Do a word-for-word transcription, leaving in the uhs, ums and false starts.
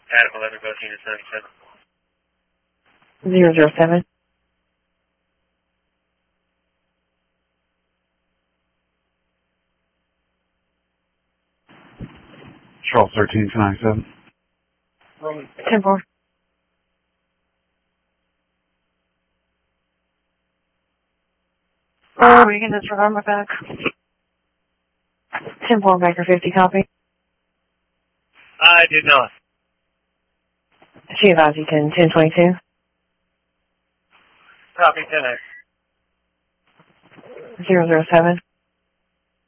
Adam eleven, both units ninety-seven. Zero zero seven. Charles thirteen to ninety-seven. Ten four. Oh, you can disregard my back. Ten four, Baker fifty, copy. I did not. She advised you ten, ten twenty-two. Copy, ten X. Zero zero seven.